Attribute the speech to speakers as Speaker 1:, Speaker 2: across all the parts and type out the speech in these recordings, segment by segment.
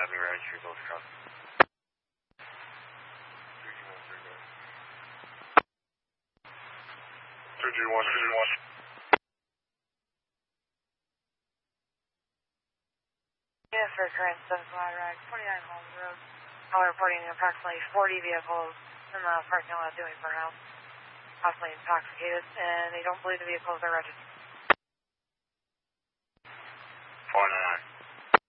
Speaker 1: Avenue Registry, Gulf Truck.
Speaker 2: 3G1.
Speaker 3: Yes, for current 7 Glad Rag, 49 Holmes Road. We're reporting approximately 40 vehicles in the parking lot doing burnout, possibly intoxicated, and they don't believe the vehicles are registered.
Speaker 1: 499.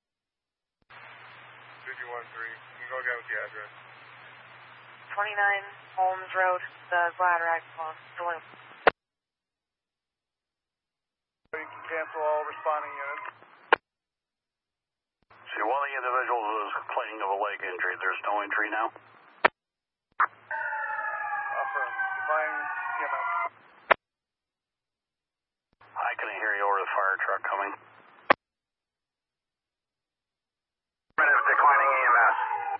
Speaker 2: 3G13, can you go again with the address?
Speaker 3: 29 Holmes Road, the Glad Rag Club, Duluth.
Speaker 2: You can cancel all responding units.
Speaker 1: See, one of the individuals is complaining of a leg injury. There's no injury now?
Speaker 2: Affirm. Define EMS.
Speaker 1: I couldn't hear you over the fire truck coming. Declining EMS.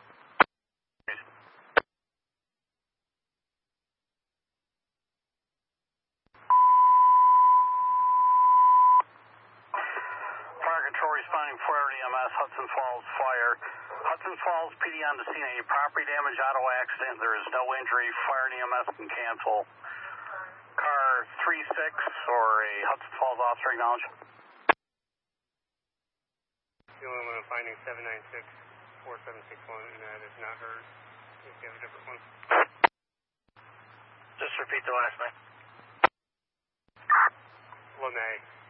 Speaker 1: Fire control responding for EMS, Hudson Falls Fire. Hudson Falls PD on the scene. A property damage, auto accident. There is no injury. Fire and EMS can cancel. Car 36 or a Hudson Falls officer acknowledge.
Speaker 4: The only one I'm finding 796-4761, and that is not hers. If you have a different one.
Speaker 1: Just repeat the last name.
Speaker 4: LeMay.